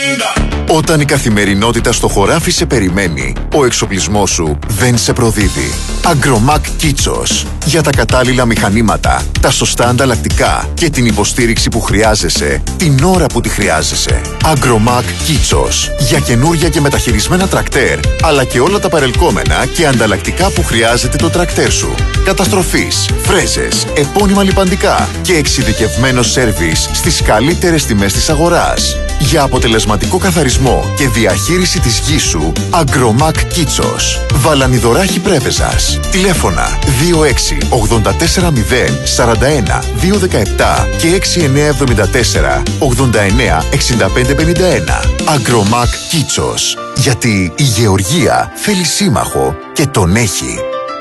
Όταν η καθημερινότητα στο χωράφι σε περιμένει, ο εξοπλισμός σου δεν σε προδίδει. Agromac Kitsos. Για τα κατάλληλα μηχανήματα, τα σωστά ανταλλακτικά και την υποστήριξη που χρειάζεσαι, την ώρα που τη χρειάζεσαι. Agromac Kitsos. Για καινούρια και μεταχειρισμένα τρακτέρ, αλλά και όλα τα παρελκόμενα και ανταλλακτικά που χρειάζεται το τρακτέρ σου. Καταστροφής, φρέζες, επώνυμα λιπαντικά και εξειδικευμένο σέρβις στις καλύτερες τιμές της αγοράς. Για αποτελεσματικό καθαρισμό και διαχείριση της γης σου, Agromac Kitsos. Βαλανιδωράχη Πρέβεζας. Τηλέφωνα 26 84 0 41 217 και 6974 89 65 51. Agromac Kitsos. Γιατί η γεωργία θέλει σύμμαχο και τον έχει.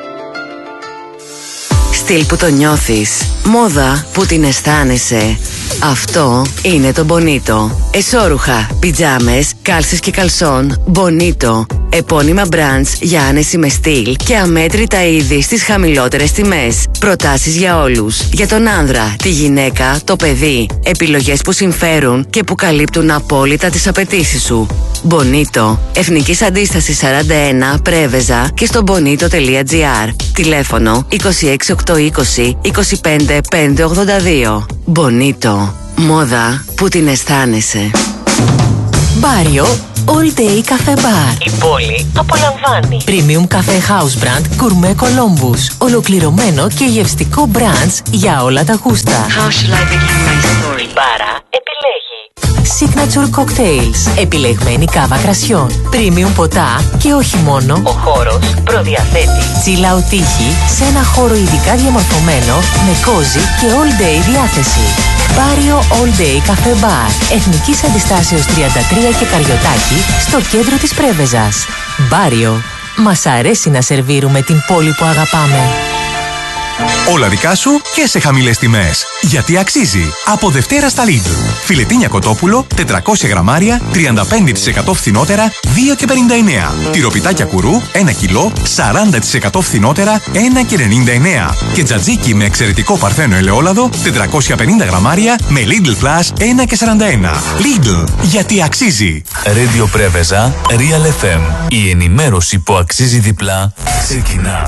Στυλ που το νιώθεις, μόδα που την αισθάνεσαι. Αυτό είναι το Bonito. Εσώρουχα, πιτζάμες, κάλσες και καλσόν Bonito. Επώνυμα brands για άνεση με στυλ και αμέτρητα είδη στις χαμηλότερες τιμές. Προτάσεις για όλους. Για τον άνδρα, τη γυναίκα, το παιδί. Επιλογές που συμφέρουν και που καλύπτουν απόλυτα τις απαιτήσεις σου. Bonito. Εθνικής Αντίστασης 41 Πρέβεζα και στο bonito.gr. Τηλέφωνο 26820 25 582. Bonito. Μόδα που την αισθάνεσαι. Μπάριο All Day Cafe Bar. Η πόλη απολαμβάνει. Premium Cafe House Brand Gourmet Columbus. Ολοκληρωμένο και γευστικό brands για όλα τα γούστα. How shall I begin my story? Η μπάρα επιλέγει. Signature Cocktails. Επιλεγμένη κάβα κρασιών. Premium ποτά και όχι μόνο. Ο χώρος προδιαθέτει. Chill out τύχη σε ένα χώρο ειδικά διαμορφωμένο με cozy και all day διάθεση. Μπάριο All Day Cafe Bar. Εθνικής Αντιστάσεως 33 και Καριωτάκη στο κέντρο της Πρέβεζας. Μπάριο. Μας αρέσει να σερβίρουμε την πόλη που αγαπάμε. Όλα δικά σου και σε χαμηλές τιμές. Γιατί αξίζει. Από Δευτέρα στα Lidl. Φιλετίνια κοτόπουλο 400 γραμμάρια 35% φθηνότερα 2,59. Τυροπιτάκια κουρού 1 κιλό 40% φθηνότερα 1,99. Και τζατζίκι με εξαιρετικό παρθένο ελαιόλαδο 450 γραμμάρια με Lidl Plus 1,41. Lidl. Γιατί αξίζει. Radio Πρέβεζα Real FM. Η ενημέρωση που αξίζει διπλά ξεκινά.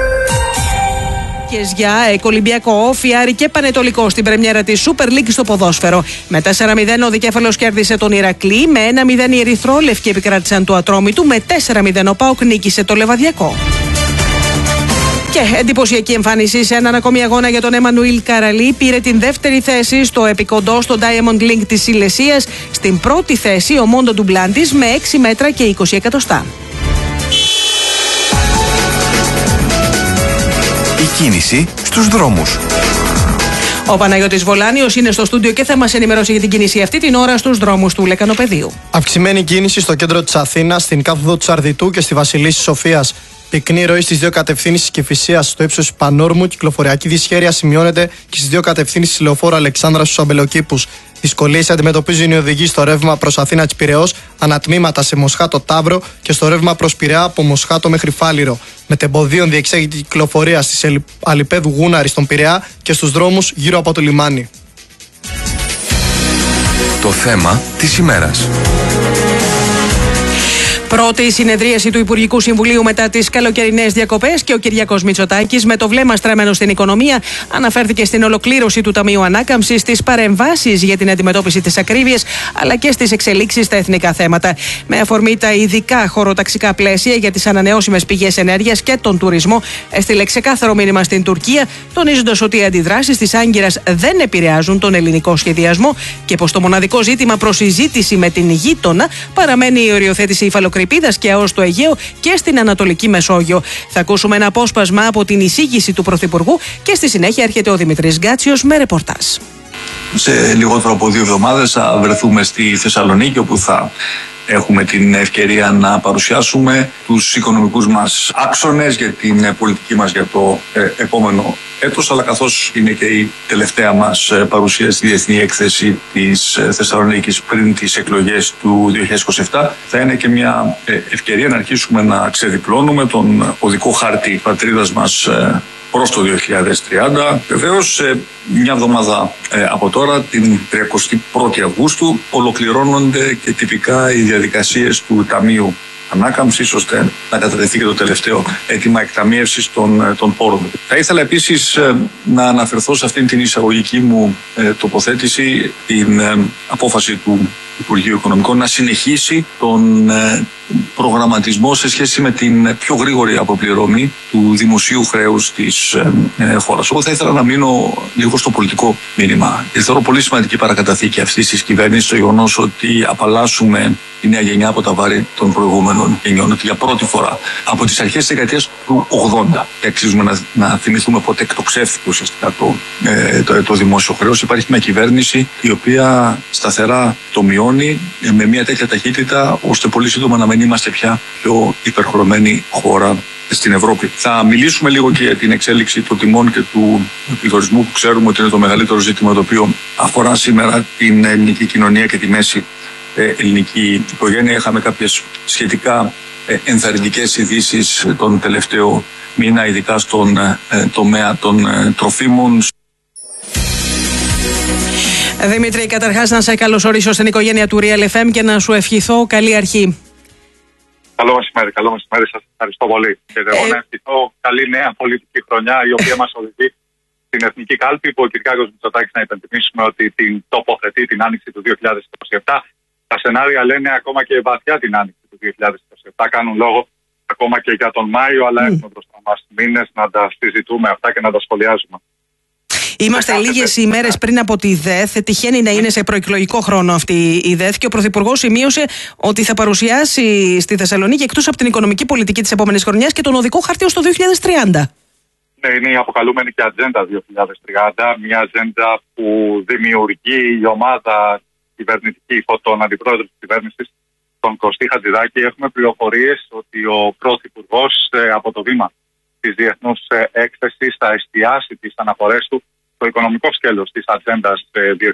Για Ολυμπιακό, Όφη, Άρη και Πανετολικό στην πρεμιέρα της Super League στο ποδόσφαιρο. Με 4-0 ο Δικέφαλος κέρδισε τον Ηρακλή, με 1-0 οι Ερυθρόλευκοι επικράτησαν του Ατρόμητου, με 4-0 ο ΠΑΟΚ νίκησε το Λεβαδιακό. Και εντυπωσιακή εμφάνιση σε έναν ακόμη αγώνα για τον Εμμανουήλ Καραλή. Πήρε την δεύτερη θέση στο επικοντό στο Diamond League της Σιλεσίας. Στην πρώτη θέση ο Μόντο Ντουμπλάντης με 6 μέτρα και 20 εκατοστά. Η κίνηση στους δρόμους. Ο Παναγιώτης Βολάνιος είναι στο στούντιο και θα μας ενημερώσει για την κίνηση αυτή την ώρα στους δρόμους του Λεκανοπεδίου. Αυξημένη κίνηση στο κέντρο της Αθήνας, στην κάθοδο του Σαρδιτού και στη Βασιλίσσης Σοφίας. Πυκνή ροή στις δύο κατευθύνσεις Κηφισίας στο ύψος Πανόρμου. Κυκλοφοριακή δυσχέρεια σημειώνεται και στις δύο κατευθύνσεις Λεωφόρου Αλεξάνδρας στους Αμπελοκήπους. Δυσκολίες αντιμετωπίζουν οι οδηγοί στο ρεύμα προς Αθήνα της Πειραιώς, ανατμήματα σε Μοσχάτο Ταύρο και στο ρεύμα προς Πειραιά από Μοσχάτο μέχρι Φάληρο. Μετεμποδίων διεξάγεται η κυκλοφορία στις Αλιπέδου Γούναρη στον Πειραιά και στους δρόμους γύρω από το λιμάνι. Το θέμα της ημέρας. Πρώτη συνεδρίαση του Υπουργικού Συμβουλίου μετά τις καλοκαιρινές διακοπές και ο Κυριάκος Μητσοτάκης, με το βλέμμα στραμμένο στην οικονομία, αναφέρθηκε στην ολοκλήρωση του Ταμείου Ανάκαμψης, στις παρεμβάσεις για την αντιμετώπιση της ακρίβειας αλλά και στις εξελίξεις στα εθνικά θέματα. Με αφορμή τα ειδικά χωροταξικά πλαίσια για τις ανανεώσιμες πηγές ενέργειας και τον τουρισμό, έστειλε ξεκάθαρο μήνυμα στην Τουρκία, τονίζοντας ότι οι αντιδράσεις της Άγκυρας δεν επηρεάζουν τον ελληνικό σχεδιασμό και πως το μοναδικό ζήτημα προς συζήτηση με την γείτονα παραμένει η οριοθέτηση υφαλοκρηπίδας και ΑΟΣ του Αιγαίου και στην Ανατολική Μεσόγειο. Θα ακούσουμε ένα απόσπασμα από την εισήγηση του Πρωθυπουργού και στη συνέχεια έρχεται ο Δημητρής Γκάτσιος με ρεπορτάζ. Σε λιγότερο από 2 εβδομάδες θα βρεθούμε στη Θεσσαλονίκη, όπου θα έχουμε την ευκαιρία να παρουσιάσουμε τους οικονομικούς μας άξονες για την πολιτική μας για το επόμενο έτος, αλλά καθώς είναι και η τελευταία μας παρουσία στη Διεθνή Έκθεση της Θεσσαλονίκης πριν τις εκλογές του 2027, θα είναι και μια ευκαιρία να αρχίσουμε να ξεδιπλώνουμε τον οδικό χάρτη πατρίδας μας προς το 2030. Βεβαίως, μια εβδομάδα από τώρα, την 31η Αυγούστου, ολοκληρώνονται και τυπικά οι διαδικασίες του Ταμείου Ανάκαμψης, ώστε να κατατεθεί και το τελευταίο αίτημα εκταμίευσης των πόρων. Θα ήθελα επίσης να αναφερθώ σε αυτήν την εισαγωγική μου τοποθέτηση την απόφαση του Υπουργείου Οικονομικών να συνεχίσει τον προγραμματισμό σε σχέση με την πιο γρήγορη αποπληρωμή του δημοσίου χρέους της χώρας. Εγώ θα ήθελα να μείνω λίγο στο πολιτικό μήνυμα. Θεωρώ πολύ σημαντική παρακαταθήκη αυτής της κυβέρνησης το γεγονός ότι απαλλάσσουμε η νέα γενιά από τα βάρη των προηγούμενων γενιών. Ότι για πρώτη φορά από τις αρχές της δεκαετίας του 80, και αξίζουμε να θυμηθούμε πότε εκτοξεύθηκε ουσιαστικά το δημόσιο χρέος, υπάρχει μια κυβέρνηση η οποία σταθερά το μειώνει με μια τέτοια ταχύτητα, ώστε πολύ σύντομα να μην είμαστε πια πιο υπερχρεωμένη χώρα στην Ευρώπη. Θα μιλήσουμε λίγο και για την εξέλιξη των τιμών και του πληθωρισμού, που ξέρουμε ότι είναι το μεγαλύτερο ζήτημα το οποίο αφορά σήμερα την ελληνική κοινωνία και τη μέση ελληνική οικογένεια. Είχαμε κάποιες σχετικά ενθαρρυντικές ειδήσεις τον τελευταίο μήνα, ειδικά στον τομέα των τροφίμων. Δημήτρη, καταρχάς να σε καλωσορίσω στην οικογένεια του Real FM και να σου ευχηθώ καλή αρχή. Καλό μεσημέρι, σας ευχαριστώ πολύ. Και εγώ να ευχηθώ καλή νέα πολιτική χρονιά, η οποία μας οδηγεί στην εθνική κάλπη, που ο Κυριάκος Μητσοτάκης, να υπενθυμίσουμε ότι την τοποθετεί την άνοιξη του 2027. Τα σενάρια λένε ακόμα και βαθιά την άνοιξη του 2027. Κάνουν λόγο ακόμα και για τον Μάιο, αλλά έχουμε μπροστά μας μήνες να τα συζητούμε αυτά και να τα σχολιάζουμε. Είμαστε λίγες ημέρες πριν από τη ΔΕΘ. Τυχαίνει να είναι σε προεκλογικό χρόνο αυτή η ΔΕΘ και ο Πρωθυπουργός σημείωσε ότι θα παρουσιάσει στη Θεσσαλονίκη, εκτός από την οικονομική πολιτική της επόμενης χρονιάς, και τον οδικό χάρτη ως το 2030. Ναι, είναι η αποκαλούμενη και ατζέντα 2030. Μια ατζέντα που δημιουργεί η ομάδα κυβερνητική υπό τον αντιπρόεδρο της κυβέρνησης, τον Κωστή Χατζηδάκη. Έχουμε πληροφορίες ότι ο Πρωθυπουργός από το βήμα της διεθνούς έκθεσης θα εστιάσει τις αναφορές του στο οικονομικό σκέλος της ατζέντας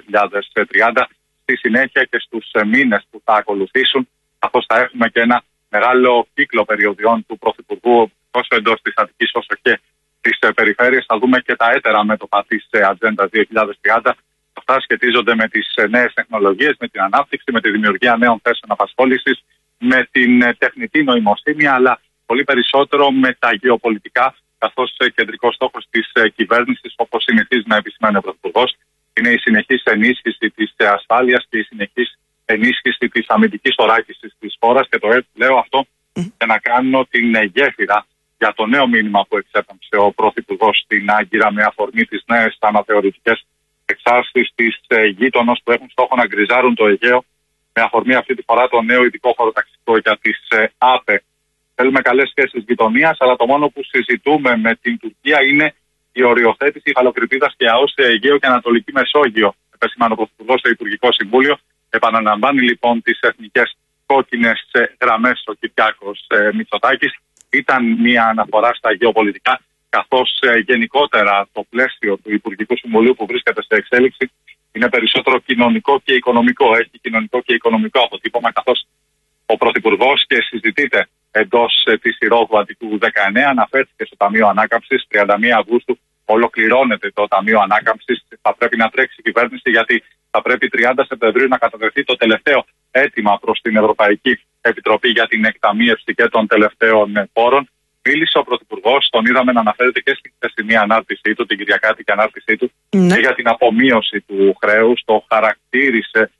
2030, στη συνέχεια και στους μήνες που θα ακολουθήσουν, καθώς θα έχουμε και ένα μεγάλο κύκλο περιοδιών του Πρωθυπουργού τόσο εντός της Αττικής όσο και της περιφέρειας. Θα δούμε και τα έτερα μέτωπα της ατζέντας 2030. Αυτά σχετίζονται με τις νέες τεχνολογίες, με την ανάπτυξη, με τη δημιουργία νέων θέσεων απασχόλησης, με την τεχνητή νοημοσύνη, αλλά πολύ περισσότερο με τα γεωπολιτικά, καθώς κεντρικός στόχος της κυβέρνησης, όπως συνηθίζει να επισημαίνει ο Πρωθυπουργός, είναι η συνεχής ενίσχυση της ασφάλειας και η συνεχής ενίσχυση της αμυντικής οράκησης της χώρας. Και το λέω αυτό για να κάνω την γέφυρα για το νέο μήνυμα που εξέπαμψε ο Πρωθυπουργός στην Άγκυρα με αφορμή τις νέες αναθεωρητικές εξάρσεις της γείτονος που έχουν στόχο να γκριζάρουν το Αιγαίο, με αφορμή αυτή τη φορά το νέο ειδικό χωροταξικό για τις ΑΠΕ. Θέλουμε καλές σχέσεις γειτονίας, αλλά το μόνο που συζητούμε με την Τουρκία είναι η οριοθέτηση υφαλοκρηπίδας και ΑΟΣ σε Αιγαίο και Ανατολική Μεσόγειο. Επεσήμανε ο Πρωθυπουργός στο Υπουργικό Συμβούλιο. Επαναλαμβάνει λοιπόν τις εθνικές κόκκινες γραμμές ο Κυριάκος Μητσοτάκης. Ήταν μια αναφορά στα γεωπολιτικά, καθώς γενικότερα το πλαίσιο του Υπουργικού Συμβουλίου που βρίσκεται σε εξέλιξη είναι περισσότερο κοινωνικό και οικονομικό. Έχει κοινωνικό και οικονομικό αποτύπωμα, καθώς ο Πρωθυπουργός, και συζητείται εντός της ηρόδου Αττικού 19, αναφέρθηκε στο Ταμείο Ανάκαμψης. 31 Αυγούστου ολοκληρώνεται το Ταμείο Ανάκαμψης. Θα πρέπει να τρέξει η κυβέρνηση, γιατί θα πρέπει 30 Σεπτεμβρίου να κατατεθεί το τελευταίο αίτημα προς την Ευρωπαϊκή Επιτροπή για την εκταμείευση και των τελευταίων πόρων. Μίλησε ο Πρωθυπουργός, τον είδαμε να αναφέρεται και στην χθεσινή ανάρτησή του, την κυριακάτικη ανάρτησή του, και για την απομείωση του χρέους. Το χαρακτήρισε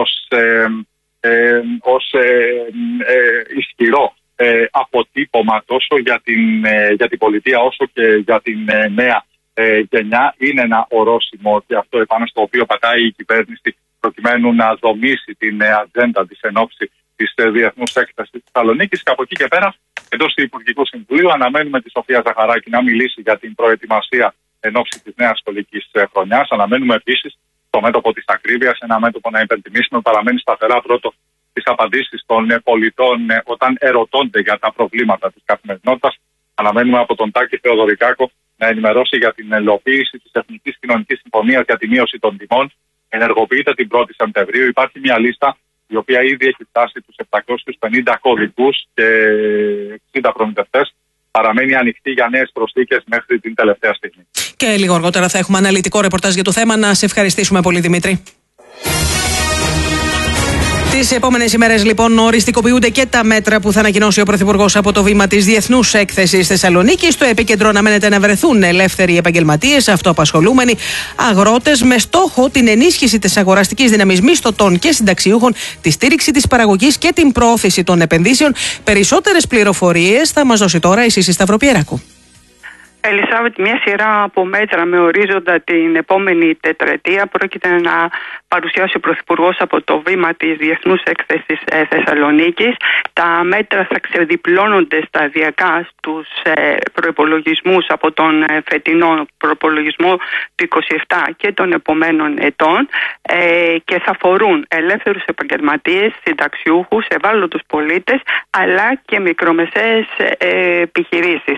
ως ισχυρό αποτύπωμα τόσο για την πολιτεία όσο και για την νέα γενιά. Είναι ένα ορόσημο και αυτό επάνω στο οποίο πατάει η κυβέρνηση προκειμένου να δομήσει την ατζέντα της εν ώψη της διεθνούς έκθεσης της Θεσσαλονίκης. Και από εκεί και πέρα, εντός του Υπουργικού Συμβουλίου, αναμένουμε τη Σοφία Ζαχαράκη να μιλήσει για την προετοιμασία εν ώψη της νέας σχολικής χρονιάς. Αναμένουμε επίσης το μέτωπο της ακρίβειας, ένα μέτωπο, να υπενθυμίσουμε, παραμένει σταθερά πρώτο τις απαντήσεις των πολιτών όταν ερωτώνται για τα προβλήματα της καθημερινότητας. Αναμένουμε από τον Τάκη Θεοδωρικάκο να ενημερώσει για την ελοποίηση της Εθνικής Κοινωνικής Συμφωνίας για τη μείωση των τιμών. Ενεργοποιείται την 1η Σεπτεμβρίου. Υπάρχει μια λίστα η οποία ήδη έχει φτάσει τους 750 κωδικούς και 60 προμηθευτές. παραμένει ανοιχτή για νέες προσθήκες μέχρι την τελευταία στιγμή. Και λίγο αργότερα θα έχουμε αναλυτικό ρεπορτάζ για το θέμα. Να σε ευχαριστήσουμε πολύ, Δημήτρη. Τις επόμενες ημέρες, λοιπόν, οριστικοποιούνται και τα μέτρα που θα ανακοινώσει ο Πρωθυπουργός από το βήμα της Διεθνούς Έκθεσης Θεσσαλονίκης. Στο επίκεντρο αναμένεται να βρεθούν ελεύθεροι επαγγελματίες, αυτοαπασχολούμενοι, αγρότες, με στόχο την ενίσχυση της αγοραστικής δύναμης μισθωτών και συνταξιούχων, τη στήριξη της παραγωγής και την προώθηση των επενδύσεων. Περισσότερες πληροφορίες θα μας δώσει τώρα η Σύση Σταυροπιεράκου. Ελισάβετ, μια σειρά από μέτρα με ορίζοντα την επόμενη τετραετία πρόκειται να παρουσιάσει ο Πρωθυπουργός από το βήμα της Διεθνούς Έκθεσης Θεσσαλονίκης. Τα μέτρα θα ξεδιπλώνονται σταδιακά στους προϋπολογισμούς από τον φετινό προϋπολογισμό του 27 και των επομένων ετών και θα αφορούν ελεύθερους επαγγελματίες, συνταξιούχους, ευάλωτους πολίτες αλλά και μικρομεσαίες επιχειρήσεις.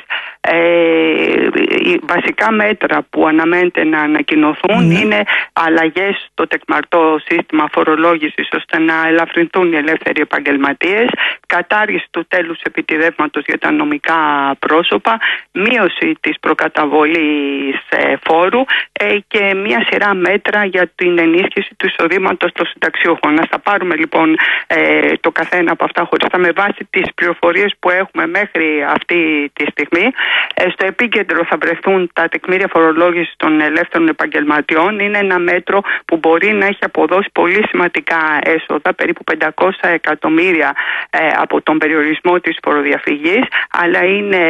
Οι βασικά μέτρα που αναμένεται να ανακοινωθούν είναι αλλαγές στο τεκμαρτό σύστημα φορολόγησης ώστε να ελαφρυνθούν οι ελεύθεροι επαγγελματίες, κατάργηση του τέλους επιτιδεύματος για τα νομικά πρόσωπα, μείωση της προκαταβολής φόρου και μια σειρά μέτρα για την ενίσχυση του εισοδήματος των συνταξιούχων. Να τα πάρουμε λοιπόν το καθένα από αυτά χωριστά με βάση τις πληροφορίες που έχουμε μέχρι αυτή τη στιγμή. Στο επίκεντρο θα βρεθούν τα τεκμήρια φορολόγησης των ελεύθερων επαγγελματιών. Είναι ένα μέτρο που μπορεί να έχει αποδώσει πολύ σημαντικά έσοδα, περίπου 500 εκατομμύρια από τον περιορισμό της φοροδιαφυγής, αλλά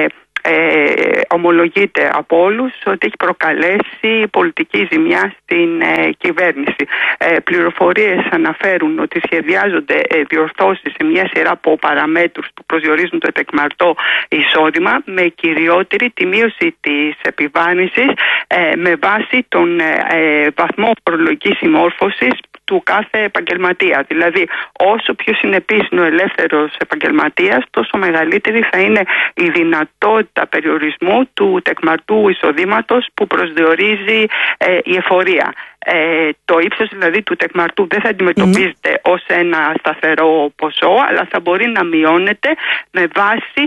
ομολογείται από όλους ότι έχει προκαλέσει πολιτική ζημιά στην κυβέρνηση. Πληροφορίες αναφέρουν ότι σχεδιάζονται διορθώσεις σε μια σειρά από παραμέτρους που προσδιορίζουν το ετεκμαρτό εισόδημα, με κυριότερη τη μείωση της επιβάρυνσης με βάση τον βαθμό φορολογικής συμμόρφωσης του κάθε επαγγελματία. Δηλαδή, όσο πιο συνεπής είναι ο ελεύθερος επαγγελματίας, τόσο μεγαλύτερη θα είναι η δυνατότητα περιορισμού του τεκμαρτού εισοδήματος που προσδιορίζει η εφορία. Το ύψος δηλαδή του τεκμαρτού δεν θα αντιμετωπίζεται ως ένα σταθερό ποσό, αλλά θα μπορεί να μειώνεται με βάση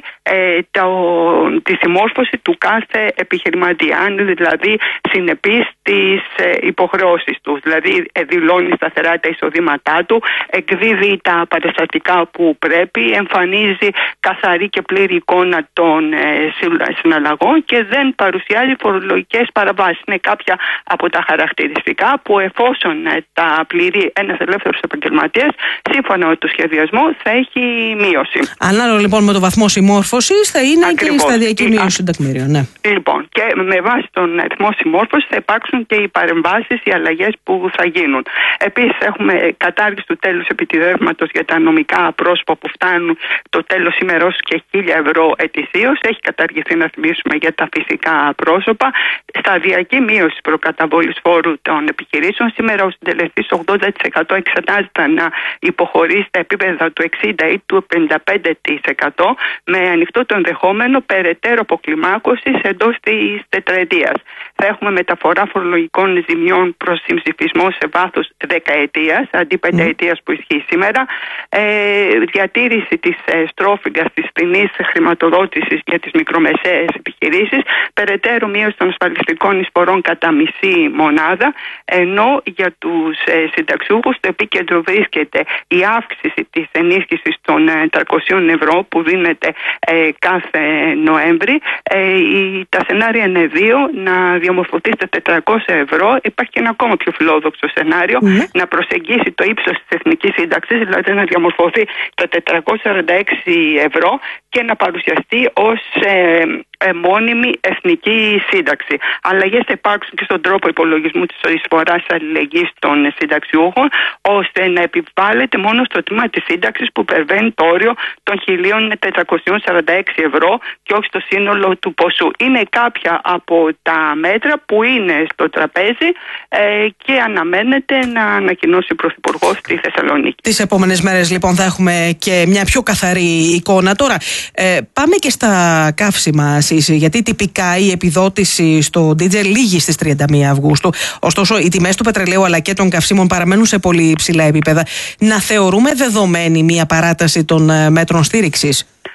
τη συμμόρφωση του κάθε επιχειρηματία. Αν δηλαδή συνεπής στις υποχρεώσεις του, δηλαδή δηλώνει σταθερά τα εισοδήματά του, εκδίδει τα παραστατικά που πρέπει, εμφανίζει καθαρή και πλήρη εικόνα των συναλλαγών και δεν παρουσιάζει φορολογικές παραβάσεις. Είναι κάποια από τα χαρακτηριστικά που εφόσον τα πληρεί ένας ελεύθερος επαγγελματίας, σύμφωνα με το σχεδιασμό θα έχει μείωση. Ανάλογα λοιπόν με το βαθμό συμμόρφωσης θα είναι και η σταδιακή μείωση των τεκμήριων. Ναι. Λοιπόν, και με βάση τον αριθμό συμμόρφωσης θα υπάρξουν και οι παρεμβάσεις, οι αλλαγές που θα γίνουν. Επίσης έχουμε κατάργηση του τέλους επιτιδεύματος για τα νομικά πρόσωπα που φτάνουν το τέλος σήμερα ως και 1.000 ευρώ ετησίως. Έχει καταργηθεί, να θυμίσουμε, για τα φυσικά πρόσωπα. Σταδιακή μείωση προκαταβολής φόρου των επιχειρήσεων. Σήμερα ο συντελεστής 80% εξετάζεται να υποχωρεί στα επίπεδα του 60% ή του 55%, με ανοιχτό το ενδεχόμενο περαιτέρω αποκλιμάκωσης εντός της τετραετίας. Θα έχουμε μεταφορά φορολογικών ζημιών προς συμψηφισμό σε βάθος δεκαετίας, αντί πενταετίας που ισχύει σήμερα. Διατήρηση της στρόφιγγας της ποινής χρηματοδότησης για τις μικρομεσαίες επιχειρήσεις, περαιτέρω μείωση των ασφαλιστικών εισφορών κατά μισή μονάδα, ενώ για τους συνταξιούχους στο επίκεντρο βρίσκεται η αύξηση της ενίσχυσης των 300 ευρώ που δίνεται κάθε Νοέμβρη. Τα σενάρια είναι δύο: να διαμορφωθεί στα 400 ευρώ. Υπάρχει και ένα ακόμα πιο φιλόδοξο σενάριο, να προσεγγίσει το ύψος της εθνικής σύνταξης, δηλαδή να διαμορφωθεί τα 446 ευρώ και να παρουσιαστεί ως μόνιμη εθνική σύνταξη. Αλλαγές θα υπάρξουν και στον τρόπο υπολογισμού της εισφοράς αλληλεγγύης των συνταξιούχων, ώστε να επιβάλλεται μόνο στο τμήμα της σύνταξης που υπερβαίνει το όριο των 1.446 ευρώ και όχι στο σύνολο του ποσού. Είναι κάποια από τα μέτρα που είναι στο τραπέζι και αναμένεται να ανακοινώσει ο Πρωθυπουργός στη Θεσσαλονίκη. Τις επόμενες μέρες λοιπόν θα έχουμε και μια πιο καθαρή εικόνα. Τώρα πάμε και στα καύσιμα, γιατί τυπικά η επιδότηση στο ντίζελ λήγει στις 31 Αυγούστου. Ωστόσο, οι τιμές του πετρελαίου αλλά και των καυσίμων παραμένουν σε πολύ υψηλά επίπεδα. Να θεωρούμε δεδομένη μια παράταση των μέτρων στήριξης?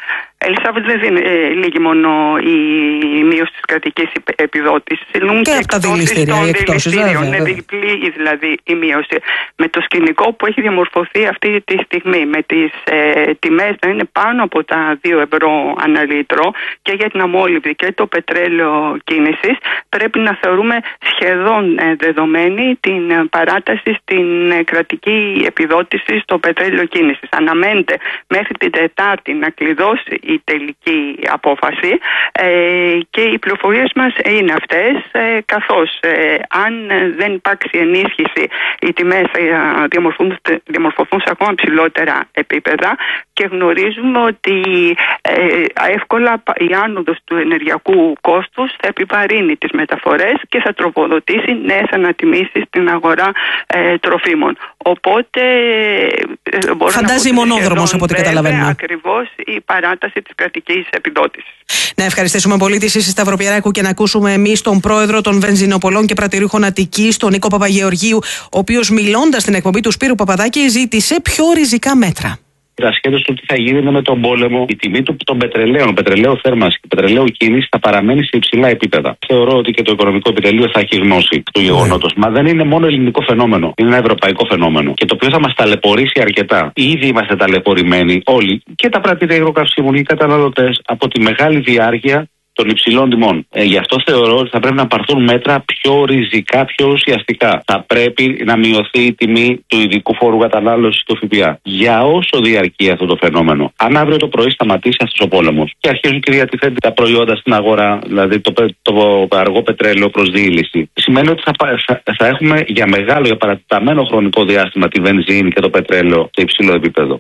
Ελισάβετ, δεν λύγει μόνο η μείωση της κρατικής επιδότησης. Και από τα δηληστήρια, οι εκτόσεις. Είναι διπλή δηλαδή η μείωση. Με το σκηνικό που έχει διαμορφωθεί αυτή τη στιγμή, με τις τιμές να είναι πάνω από τα 2 ευρώ ανά λίτρο και για την αμόλυβδη και το πετρέλαιο κίνησης, πρέπει να θεωρούμε σχεδόν δεδομένη την παράταση στην κρατική επιδότηση στο πετρέλαιο κίνησης. Αναμένεται μέχρι την Τετάρτη να κλειδώσει η τελική απόφαση και οι πληροφορίες μας είναι αυτές, καθώς αν δεν υπάρξει ενίσχυση, οι τιμές θα διαμορφωθούν σε ακόμα ψηλότερα επίπεδα και γνωρίζουμε ότι εύκολα η άνοδος του ενεργειακού κόστους θα επιβαρύνει τις μεταφορές και θα τροφοδοτήσει νέες ανατιμήσεις στην αγορά τροφίμων. Οπότε φαντάζει μονόδρομος από ό,τι καταλαβαίνουμε. Ακριβώς η παράταση της κρατικής επιδότησης. Να ευχαριστήσουμε πολύ τη Σύση Σταυροπιεράκου και να ακούσουμε εμείς τον πρόεδρο των Βενζινοπολών και Πρατηρίχων Αττικής, τον Νίκο Παπαγεωργίου, ο οποίος μιλώντας στην εκπομπή του Σπύρου Παπαδάκη ζήτησε πιο ριζικά μέτρα. Ασχέτως του τι θα γίνει με τον πόλεμο, η τιμή των πετρελαίου θέρμανσης και πετρελαίου κίνησης θα παραμένει σε υψηλά επίπεδα. Θεωρώ ότι και το οικονομικό επιτελείο θα έχει γνώση του γεγονότος. Μα δεν είναι μόνο ελληνικό φαινόμενο, είναι ένα ευρωπαϊκό φαινόμενο. Και το οποίο θα μας ταλαιπωρήσει αρκετά. Ήδη είμαστε ταλαιπωρημένοι όλοι, και τα πρατήρια υγροκαυσίμων και οι καταναλωτές, από τη μεγάλη διάρκεια των υψηλών τιμών. Γι' αυτό θεωρώ ότι θα πρέπει να πάρθουν μέτρα πιο ριζικά, πιο ουσιαστικά. Θα πρέπει να μειωθεί η τιμή του ειδικού φόρου κατανάλωσης του ΦΠΑ. Για όσο διαρκεί αυτό το φαινόμενο. Αν αύριο το πρωί σταματήσει αυτός ο πόλεμος και αρχίζουν και διατηθένται τα προϊόντα στην αγορά, δηλαδή το αργό πετρέλαιο προς διήλυση, σημαίνει ότι θα έχουμε για παρατεταμένο χρονικό διάστημα τη βενζίνη και το πετρέλαιο σε υψηλό επίπεδο.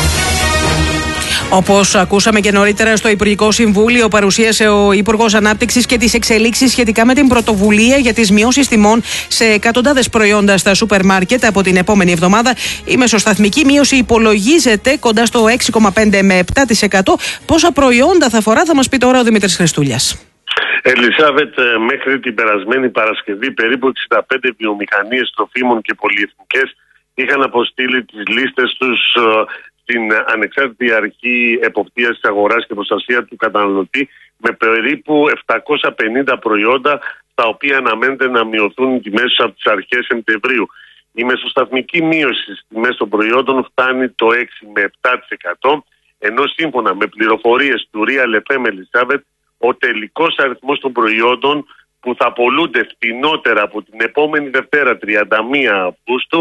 Όπως ακούσαμε και νωρίτερα, στο Υπουργικό Συμβούλιο παρουσίασε ο Υπουργός Ανάπτυξης και τις εξελίξεις σχετικά με την πρωτοβουλία για τις μειώσεις τιμών σε εκατοντάδες προϊόντα στα σούπερ μάρκετ από την επόμενη εβδομάδα. Η μεσοσταθμική μείωση υπολογίζεται κοντά στο 6,5 με 7%. Πόσα προϊόντα θα αφορά, θα μας πει τώρα ο Δημήτρης Χριστούλιας. Ελισάβετ, μέχρι την περασμένη Παρασκευή περίπου 65 βιομηχανίες τροφίμων και πολυεθνικές είχαν αποστείλει τις λίστες τους στην Ανεξάρτητη Αρχή Εποπτείας της Αγοράς και Προστασία του Καταναλωτή, με περίπου 750 προϊόντα τα οποία αναμένεται να μειωθούν οι τιμές από τις αρχές Σεπτεμβρίου. Η μεσοσταθμική μείωση στις τιμές των προϊόντων φτάνει το 6 με 7%, ενώ σύμφωνα με πληροφορίες του Real FM, Ελισάβετ, ο τελικός αριθμός των προϊόντων που θα πωλούνται φτηνότερα από την επόμενη Δευτέρα 31 Αυγούστου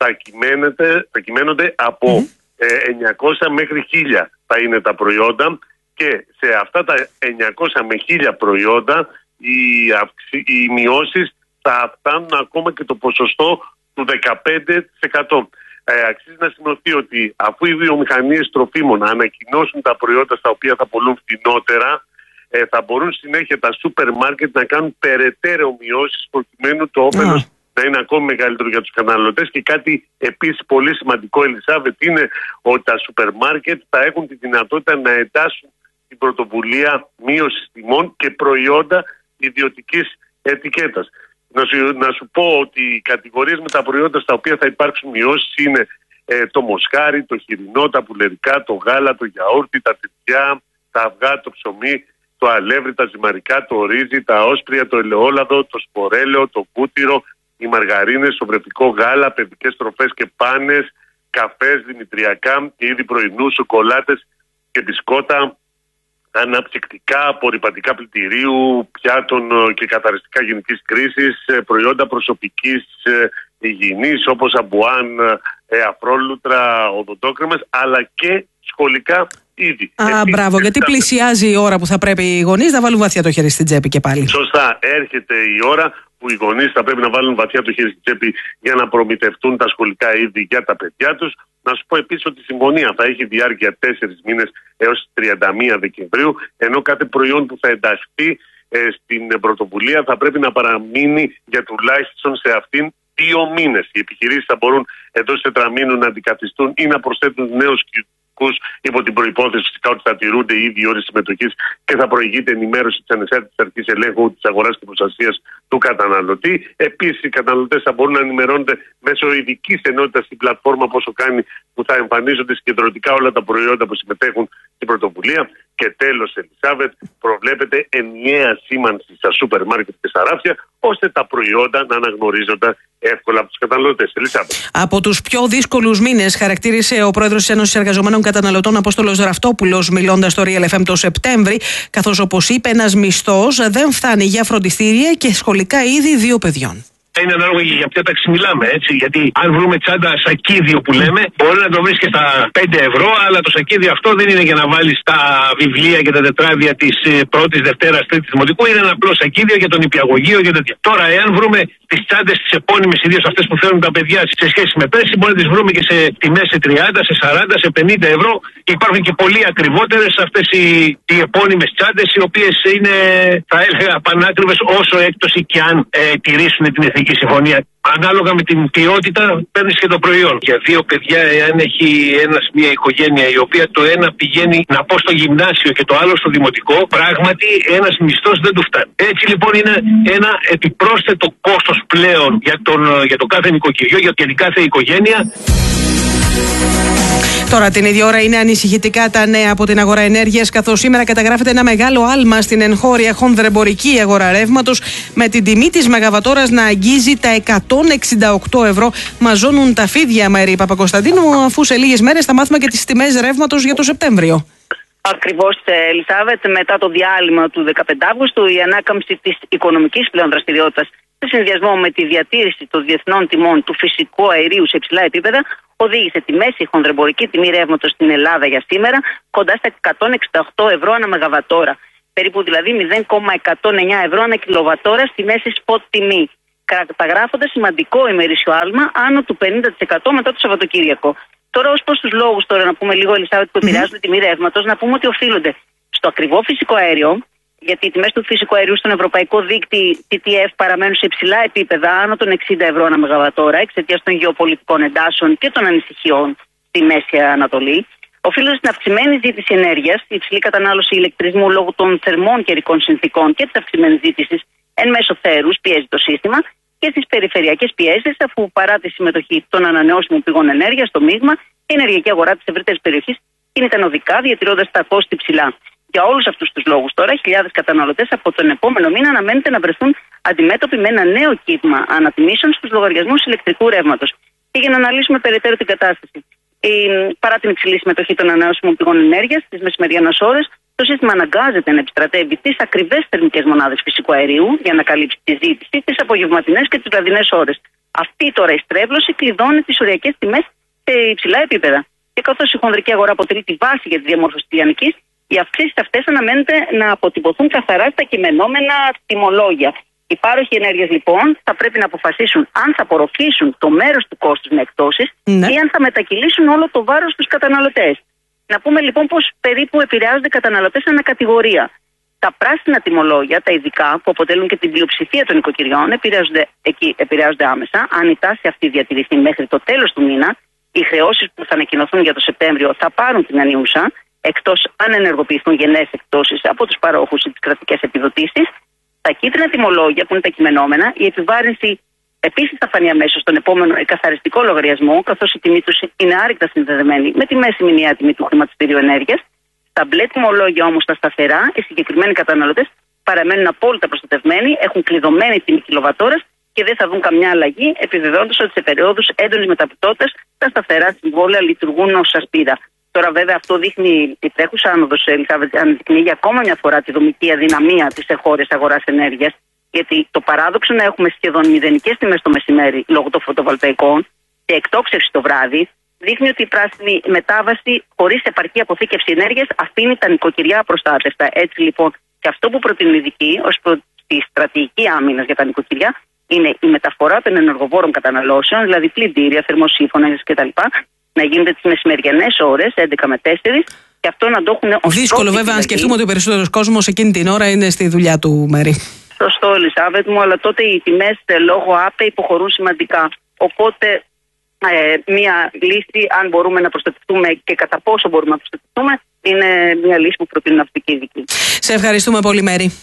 θα κυμαίνονται από 900 μέχρι 1000 θα είναι τα προϊόντα, και σε αυτά τα 900 με 1000 προϊόντα οι μειώσεις θα φτάνουν ακόμα και το ποσοστό του 15%. Αξίζει να σημειωθεί ότι αφού οι βιομηχανίες τροφίμων ανακοινώσουν τα προϊόντα στα οποία θα πωλούν φθηνότερα, θα μπορούν συνέχεια τα σούπερ μάρκετ να κάνουν περαιτέρω μειώσεις προκειμένου το όφελος να είναι ακόμη μεγαλύτερο για τους καταναλωτές. Και κάτι επίσης πολύ σημαντικό, Ελισάβετ, είναι ότι τα σούπερ μάρκετ θα έχουν τη δυνατότητα να εντάσσουν την πρωτοβουλία μείωσης τιμών και προϊόντα ιδιωτικής ετικέτας. Να σου πω ότι οι κατηγορίες με τα προϊόντα στα οποία θα υπάρξουν μειώσεις είναι το μοσχάρι, το χοιρινό, τα πουλερικά, το γάλα, το γιαούρτι, τα τυριά, τα αυγά, το ψωμί, το αλεύρι, τα ζυμαρικά, το ρύζι, τα όσπρια, το ελαιόλαδο, το σπορέλαιο, το κούτυρο, οι μαργαρίνες, το βρετικό γάλα, παιδικές τροφές και πάνες, καφές, δημητριακά και είδη πρωινού, σοκολάτες και μπισκότα, αναψυκτικά, απορρυπαντικά πλυντηρίου, πιάτων και καθαριστικά γενικής χρήσης, προϊόντα προσωπικής υγιεινής όπως αμπουάν, αφρόλουτρα, οδοντόκρεμες, αλλά και σχολικά είδη. Μπράβο, γιατί πλησιάζει η ώρα που θα πρέπει οι γονείς να βάλουν βαθιά το χέρι στην τσέπη και πάλι. Σωστά, έρχεται η ώρα που οι γονείς θα πρέπει να βάλουν βαθιά το χέρι στην τσέπη για να προμηθευτούν τα σχολικά είδη για τα παιδιά τους. Να σου πω επίσης ότι η συμφωνία θα έχει διάρκεια 4 μήνες έως 31 Δεκεμβρίου, ενώ κάθε προϊόν που θα ενταχθεί στην πρωτοβουλία θα πρέπει να παραμείνει για τουλάχιστον σε αυτήν 2 μήνες. Οι επιχειρήσεις θα μπορούν εντός 4 μήνων να αντικαθιστούν ή να προσθέτουν νέους νοικοκυριακούς, υπό την προϋπόθεση φυσικά ότι θα τηρούνται οι ίδιοι όροι συμμετοχής και θα προηγείται ενημέρωση της Ανεξάρτητης Αρχής Ελέγχου της Αγοράς και Προστασίας του Καταναλωτή. Επίσης, οι καταναλωτές θα μπορούν να ενημερώνονται μέσω ειδικής ενότητας στην πλατφόρμα, πόσο κάνει, που θα εμφανίζονται συγκεντρωτικά όλα τα προϊόντα που συμμετέχουν στην πρωτοβουλία. Και τέλος, Ελισάβετ, προβλέπεται ενιαία σήμανση στα σούπερ μάρκετ και στα ράφια, ώστε τα προϊόντα να αναγνωρίζονται εύκολα από τους καταναλωτές. Ελισάβετ. Από τους πιο δύσκολους μήνες, χαρακτήρισε ο πρόεδρος της Ένωσης Εργαζομένων Καταναλωτών Απόστολος Ραφτόπουλος, μιλώντας στο Real FM το Σεπτέμβρη, καθώς, όπως είπε, ένας μισθός δεν φτάνει για φροντιστήρια και σχολικά είδη 2 παιδιών. Είναι ανάλογα για ποια τάξη μιλάμε, έτσι. Γιατί αν βρούμε τσάντα σακίδιο που λέμε, μπορεί να το βρει και στα 5 ευρώ, αλλά το σακίδιο αυτό δεν είναι για να βάλει τα βιβλία και τα τετράδια τη πρώτη, Δευτέρα, Τρίτη Δημοτικού. Είναι ένα απλό σακίδιο για τον νηπιαγωγείο και τέτοια. Τώρα, εάν βρούμε τις τσάντες τις επώνυμες, ιδίως αυτές που θέλουν τα παιδιά σε σχέση με πέρσι, μπορεί να τις βρούμε και σε τιμές σε 30, σε 40, σε 50 ευρώ. Υπάρχουν και πολύ ακριβότερες αυτές οι επώνυμες τσάντες, οι οποίες είναι, θα έλεγα, πανάκριβες όσο έκπτωση και αν τηρήσουν την Εθνική Συμφωνία. Ανάλογα με την ποιότητα, παίρνεις και το προϊόν. Για 2 παιδιά, εάν έχει μια οικογένεια η οποία το ένα πηγαίνει να πω στο γυμνάσιο και το άλλο στο δημοτικό, πράγματι ένας μισθός δεν του φτάνει. Έτσι λοιπόν είναι ένα επιπρόσθετο κόστος πλέον για το κάθε νοικοκυριό, για την κάθε οικογένεια. Τώρα την ίδια ώρα είναι ανησυχητικά τα νέα από την αγορά ενέργειας, καθώς σήμερα καταγράφεται ένα μεγάλο άλμα στην εγχώρια χονδρεμπορική αγορά ρεύματος, με την τιμή της μεγαβατόρας να αγγίζει τα 168 ευρώ. Μαζώνουν τα φίδια, Μαρή Παπακοσταντίνου, αφού σε λίγες μέρες θα μάθουμε και τις τιμές ρεύματος για το Σεπτέμβριο. Ακριβώς, Ελισάβετ, μετά το διάλειμμα του 15 Αύγουστου, η ανάκαμψη της οικονομικής πλέον δραστηριότητας σε συνδυασμό με τη διατήρηση των διεθνών τιμών του φυσικού αερίου σε υψηλά επίπεδα οδήγησε τη μέση χονδρεμπορική τιμή ρεύματος στην Ελλάδα για σήμερα κοντά στα 168 ευρώ ανά μεγαβατόρα. Περίπου δηλαδή 0,109 ευρώ ανά κιλοβατόρα στη μέση σποτ τιμή, καταγράφοντας σημαντικό ημερήσιο άλμα άνω του 50% μετά το Σαββατοκύριακο. Τώρα, ως προς τους λόγους, να πούμε λίγο, Ελισάβετ, που επηρεάζουν τη τιμή ρεύματος, να πούμε ότι οφείλονται στο ακριβό φυσικό αέριο, γιατί οι τιμές του φυσικού αερίου στον ευρωπαϊκό δίκτυο TTF παραμένουν σε υψηλά επίπεδα, άνω των 60 ευρώ ανά μεγαβατόρα, εξαιτίας των γεωπολιτικών εντάσεων και των ανησυχιών στη Μέση Ανατολή. Οφείλονται στην αυξημένη ζήτηση ενέργειας, η υψηλή κατανάλωση ηλεκτρισμού λόγω των θερμών καιρικών συνθήκων και της αυξημένης ζήτησης εν μέσω θέρους πιέζει το σύστημα, και στις περιφερειακές πιέσεις, αφού παρά τη συμμετοχή των ανανεώσιμων πηγών ενέργειας στο μείγμα, η ενεργειακή αγορά της ευρύτερης περιοχής κινείται ανωδικά, διατηρώντας τα κόστη ψηλά. Για όλους αυτούς τους λόγους, τώρα, χιλιάδες καταναλωτές από τον επόμενο μήνα αναμένεται να βρεθούν αντιμέτωποι με ένα νέο κύμα ανατιμήσεων στους λογαριασμούς ηλεκτρικού ρεύματος. Και για να αναλύσουμε περαιτέρω την κατάσταση, παρά την υψηλή συμμετοχή των ανανεώσιμων πηγών ενέργειας στις μεσημεριανές ώρες, το σύστημα αναγκάζεται να επιστρατεύει τις ακριβές θερμικές μονάδες φυσικού αερίου για να καλύψει τη ζήτηση, τις απογευματινές και τις βραδινές ώρες. Αυτή τώρα η στρέβλωση κλειδώνει τις οριακές τιμές σε υψηλά επίπεδα. Και καθώς η χονδρική αγορά αποτελεί τη βάση για τη διαμόρφωση της λιανικής, οι αυξήσεις αυτές αναμένεται να αποτυπωθούν καθαρά στα κειμενόμενα τιμολόγια. Οι πάροχοι ενέργειας λοιπόν θα πρέπει να αποφασίσουν αν θα απορροφήσουν το μέρος του κόστους με εκπτώσεις ή αν θα μετακυλήσουν όλο το βάρος στους καταναλωτές. Να πούμε λοιπόν πως περίπου επηρεάζονται οι καταναλωτές ανά κατηγορία. Τα πράσινα τιμολόγια, τα ειδικά, που αποτελούν και την πλειοψηφία των νοικοκυριών, επηρεάζονται άμεσα. Αν η τάση αυτή διατηρηθεί μέχρι το τέλος του μήνα, οι χρεώσεις που θα ανακοινωθούν για το Σεπτέμβριο θα πάρουν την ανιούσα, εκτός αν ενεργοποιηθούν γενναίες εκπτώσεις από τους παρόχους ή τις κρατικές επιδοτήσεις. Τα κίτρινα τιμολόγια, που είναι τα κειμενόμενα, η επιβάρυνση επίσης θα φανεί αμέσως στον επόμενο εκαθαριστικό λογαριασμό, καθώς η τιμή τους είναι άρρηκτα συνδεδεμένη με τη μέση μηνιαία τιμή του χρηματιστηρίου ενέργειας. Τα μπλε τιμολόγια όμως, τα σταθερά, οι συγκεκριμένοι καταναλωτές παραμένουν απόλυτα προστατευμένοι, έχουν κλειδωμένη τιμή κιλοβατόρας και δεν θα δουν καμιά αλλαγή, επιβεβαιώντας ότι σε περιόδους έντονης μεταπτώτας τα σταθερά συμβόλαια λειτουργούν ως ασπίδα. Τώρα, βέβαια, αυτό δείχνει η τρέχουσα άνοδος, αναδεικνύει για ακόμα μια φορά τη δομική αδυναμία της εγχώριας αγοράς ενέργειας, γιατί το παράδοξο να έχουμε σχεδόν μηδενικές τιμές το μεσημέρι λόγω των φωτοβολταϊκών και εκτόξευση το βράδυ, δείχνει ότι η πράσινη μετάβαση χωρίς επαρκή αποθήκευση ενέργειας αφήνει τα νοικοκυριά απροστάτευτα. Έτσι λοιπόν, και αυτό που προτείνουν οι ειδικοί ως προς τη στρατηγική άμυνας για τα νοικοκυριά είναι η μεταφορά των ενεργοβόρων καταναλώσεων, δηλαδή πλυντήρια, θερμοσύφωνες κτλ., να γίνεται τις μεσημεριανές ώρες, 11 με 4, και αυτό να το έχουν ως δύσκολο βέβαια, αν σκεφτούμε ότι ο περισσότερος κόσμος εκείνη την ώρα είναι στη δουλειά του, Μέρη. Σωστό, Ελισάβετ μου, αλλά τότε οι τιμές λόγω ΑΠΕ υποχωρούν σημαντικά. Οπότε μία λύση, αν μπορούμε να προστατευτούμε και κατά πόσο μπορούμε να προστατευτούμε, είναι μία λύση που προτείνουν ναυτικοί ειδικοί. Σε ευχαριστούμε πολύ, Μέρη.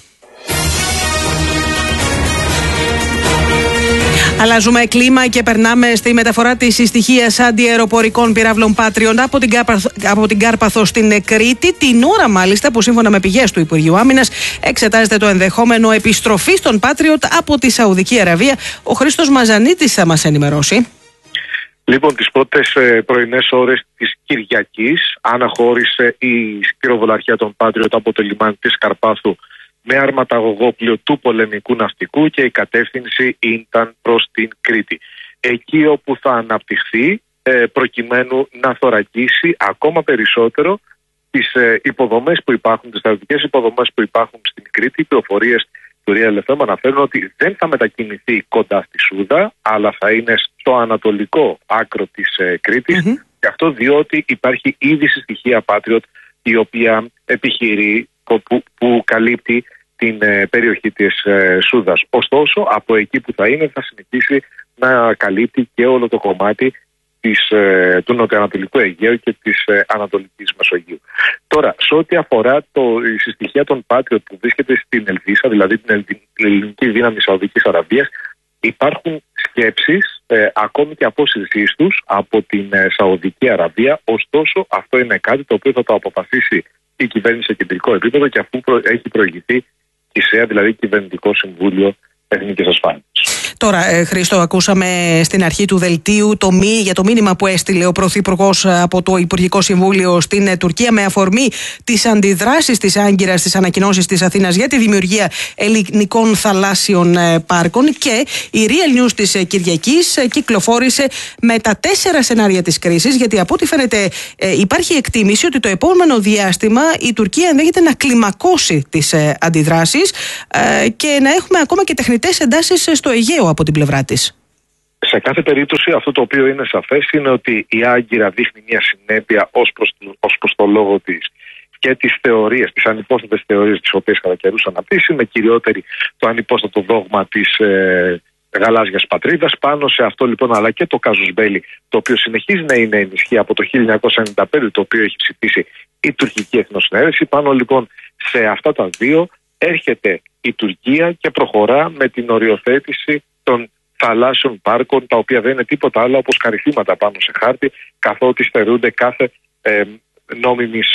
Αλλάζουμε κλίμα και περνάμε στη μεταφορά της συστοιχίας αντιαεροπορικών πυράβλων Patriot από την Κάρπαθο στην Κρήτη, την ώρα μάλιστα που σύμφωνα με πηγές του Υπουργείου Άμυνας εξετάζεται το ενδεχόμενο επιστροφής των Patriot από τη Σαουδική Αραβία. Ο Χρήστος Μαζανίτης θα μας ενημερώσει. Λοιπόν, τις πρώτες πρωινές ώρες της Κυριακής αναχώρησε η πυροβολαρχία των Patriot από το λιμάνι της Καρπάθου με αρματαγωγόπλοιο του πολεμικού ναυτικού και η κατεύθυνση ήταν προς την Κρήτη. Εκεί όπου θα αναπτυχθεί προκειμένου να θωρακίσει ακόμα περισσότερο τις υποδομές που υπάρχουν, τις στρατιωτικές υποδομές που υπάρχουν στην Κρήτη. Οι πληροφορίες του Real FM αναφέρουν ότι δεν θα μετακινηθεί κοντά στη Σούδα, αλλά θα είναι στο ανατολικό άκρο της Κρήτης. Και αυτό διότι υπάρχει ήδη συστοιχία Patriot η οποία επιχειρεί που καλύπτει την περιοχή της Σούδας. Ωστόσο, από εκεί που θα είναι θα συνεχίσει να καλύπτει και όλο το κομμάτι του νοτιοανατολικού Αιγαίου και της Ανατολικής Μεσογείου. Τώρα, σε ό,τι αφορά η συστοιχία των Patriot που βρίσκεται στην Ελβίσα, δηλαδή την ελληνική δύναμη Σαουδικής Αραβίας, υπάρχουν σκέψεις ακόμη και απόσυρσής τους από την Σαουδική Αραβία. Ωστόσο, αυτό είναι κάτι το οποίο θα το αποφασίσει η κυβέρνηση σε κεντρικό επίπεδο και αφού έχει προηγηθεί η ΣΕΑ, δηλαδή Κυβερνητικό Συμβούλιο Εθνικής Ασφάλειας. Τώρα, Χρήστο, ακούσαμε στην αρχή του δελτίου για το μήνυμα που έστειλε ο Πρωθυπουργός από το Υπουργικό Συμβούλιο στην Τουρκία με αφορμή τις αντιδράσεις της Άγκυρας στις ανακοινώσεις της Αθήνας για τη δημιουργία ελληνικών θαλάσσιων πάρκων, και η Real News της Κυριακής κυκλοφόρησε με τα 4 σενάρια της κρίσης, γιατί από ό,τι φαίνεται υπάρχει εκτίμηση ότι το επόμενο διάστημα η Τουρκία ενδέχεται να κλιμακώσει τις αντιδράσεις και να έχουμε ακόμα και τεχνητές εντάσεις στο Αιγαίο από την πλευρά της. Σε κάθε περίπτωση αυτό το οποίο είναι σαφές είναι ότι η Άγκυρα δείχνει μια συνέπεια ως προς το λόγο της και τις θεωρίες, τις ανυπόστατες θεωρίες τις οποίες κατά καιρούς αναπτύσσει, με κυριότερη το ανυπόστατο δόγμα της γαλάζιας πατρίδας. Πάνω σε αυτό λοιπόν, αλλά και το κάζους μπέλι, το οποίο συνεχίζει να είναι ενισχύ από το 1995, το οποίο έχει ψηφίσει η τουρκική εθνοσυνέλευση. Πάνω λοιπόν σε αυτά τα δύο έρχεται η Τουρκία και προχωρά με την οριοθέτηση των θαλάσσιων πάρκων, τα οποία δεν είναι τίποτα άλλο όπως καρυθήματα πάνω σε χάρτη, καθότι στερούνται κάθε νόμιμης